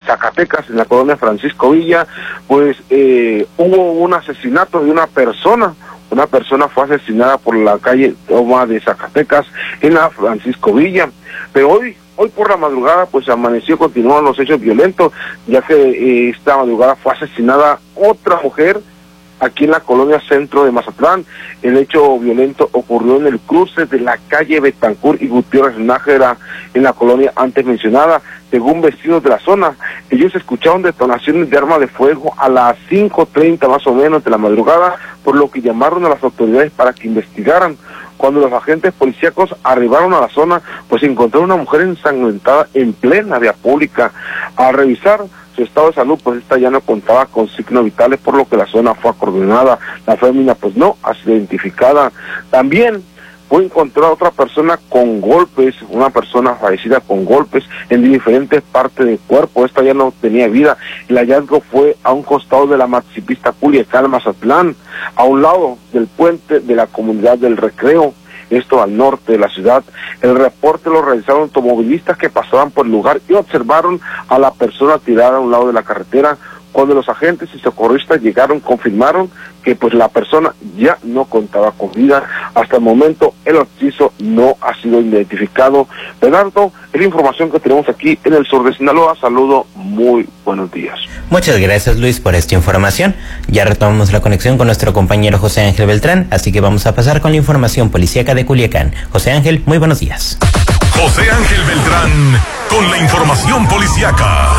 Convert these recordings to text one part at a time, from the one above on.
Zacatecas, en la colonia Francisco Villa, pues hubo un asesinato de una persona. Una persona fue asesinada por la calle Toma de Zacatecas, en la Francisco Villa. Pero hoy por la madrugada, pues amaneció, continuaron los hechos violentos, ya que esta madrugada fue asesinada otra mujer aquí en la colonia Centro de Mazatlán. El hecho violento ocurrió en el cruce de la calle Betancourt y Gutiérrez Nájera, en la colonia antes mencionada. Según vecinos de la zona, ellos escucharon detonaciones de arma de fuego a las 5:30 más o menos de la madrugada, por lo que llamaron a las autoridades para que investigaran. Cuando los agentes policíacos arribaron a la zona, pues encontraron una mujer ensangrentada en plena vía pública. Al revisar su estado de salud, pues esta ya no contaba con signos vitales, por lo que la zona fue acordonada. La fémina pues no ha sido identificada. También fue encontrada otra persona con golpes, una persona fallecida con golpes en diferentes partes del cuerpo. Esta ya no tenía vida. El hallazgo fue a un costado de la maxipista Culiacán, Mazatlán, a un lado del puente de la comunidad del Recreo, esto al norte de la ciudad. El reporte lo realizaron automovilistas que pasaban por el lugar y observaron a la persona tirada a un lado de la carretera. Cuando los agentes y socorristas llegaron, confirmaron que pues la persona ya no contaba con vida. Hasta el momento el occiso no ha sido identificado. Bernardo, es la información que tenemos aquí en el sur de Sinaloa. Saludo, muy buenos días. Muchas gracias, Luis, por esta información. Ya retomamos la conexión con nuestro compañero José Ángel Beltrán, así que vamos a pasar con la información policíaca de Culiacán. José Ángel, muy buenos días. José Ángel Beltrán con la información policíaca.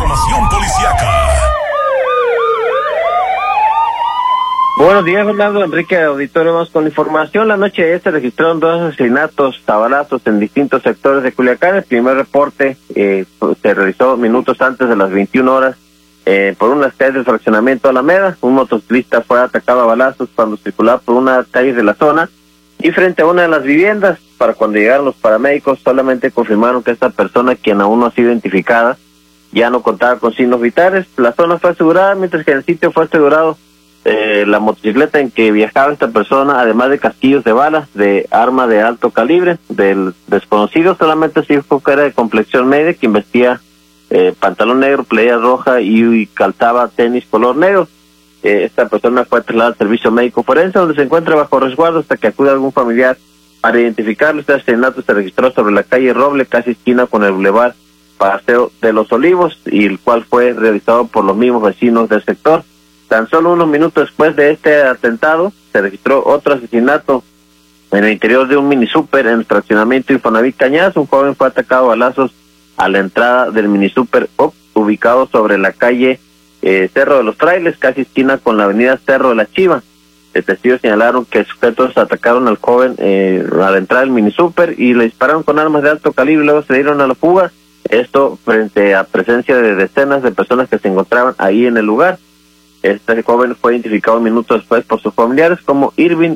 Buenos días, Fernando, Enrique, auditorio. Vamos con la información. La noche de se registraron 2 asesinatos a balazos en distintos sectores de Culiacán. El primer reporte se realizó minutos antes de las 21 horas por unas calles del fraccionamiento Alameda. Un motociclista fue atacado a balazos cuando circulaba por una calle de la zona y frente a una de las viviendas. Para cuando llegaron los paramédicos, solamente confirmaron que esta persona, quien aún no ha sido identificada, ya no contaba con signos vitales. La zona fue asegurada, mientras que en el sitio fue asegurado la motocicleta en que viajaba esta persona, además de casquillos de balas, de arma de alto calibre. Del desconocido solamente se dijo que era de complexión media, que vestía pantalón negro, playera roja y calzaba tenis color negro. Esta persona fue trasladada al servicio médico forense, donde se encuentra bajo resguardo hasta que acude algún familiar para identificarlo. Este asesinato se registró sobre la calle Roble, casi esquina con el bulevar Paseo de los Olivos, y el cual fue realizado por los mismos vecinos del sector. Tan solo unos minutos después de este atentado, se registró otro asesinato en el interior de un mini súper en el fraccionamiento Infonavit Cañas. Un joven fue atacado a balazos a la entrada del mini súper ubicado sobre la calle Cerro de los Frailes, casi esquina con la avenida Cerro de la Chiva. Los testigos señalaron que sujetos atacaron al joven a la entrada del mini súper y le dispararon con armas de alto calibre y luego se dieron a la fuga. Esto frente a presencia de decenas de personas que se encontraban ahí en el lugar. Este joven fue identificado minutos después por sus familiares como Irving,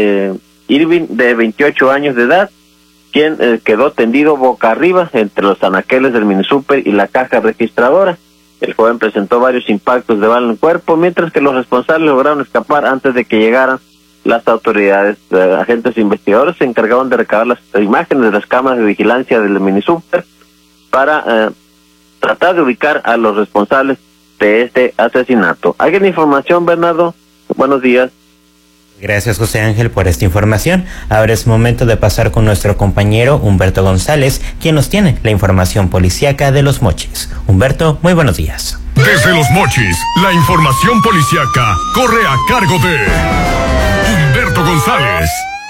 de 28 años de edad, quien quedó tendido boca arriba entre los anaqueles del minisúper y la caja registradora. El joven presentó varios impactos de bala en el cuerpo, mientras que los responsables lograron escapar antes de que llegaran las autoridades. Agentes investigadores se encargaron de recabar las imágenes de las cámaras de vigilancia del minisúper para tratar de ubicar a los responsables de este asesinato. ¿Alguna información, Bernardo? Buenos días. Gracias, José Ángel, por esta información. Ahora es momento de pasar con nuestro compañero Humberto González, quien nos tiene la información policíaca de Los Mochis. Humberto, muy buenos días. Desde Los Mochis, la información policíaca corre a cargo de Humberto González.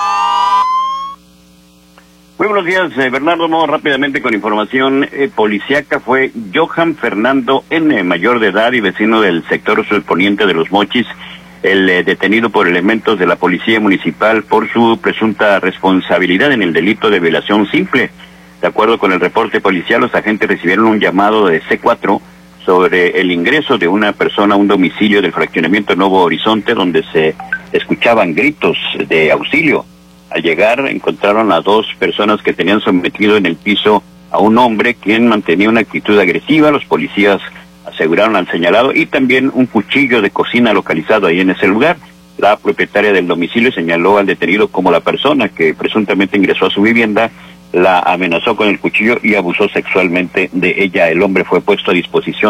Muy buenos días, Bernardo. Vamos rápidamente con información policíaca. Fue Johan Fernando N., mayor de edad y vecino del sector surponiente de Los Mochis, el detenido por elementos de la Policía Municipal por su presunta responsabilidad en el delito de violación simple. De acuerdo con el reporte policial, los agentes recibieron un llamado de C4 sobre el ingreso de una persona a un domicilio del fraccionamiento Nuevo Horizonte, donde se escuchaban gritos de auxilio. Al llegar, encontraron a 2 personas que tenían sometido en el piso a un hombre quien mantenía una actitud agresiva. Los policías aseguraron al señalado y también un cuchillo de cocina localizado ahí en ese lugar. La propietaria del domicilio señaló al detenido como la persona que presuntamente ingresó a su vivienda, la amenazó con el cuchillo y abusó sexualmente de ella. El hombre fue puesto a disposición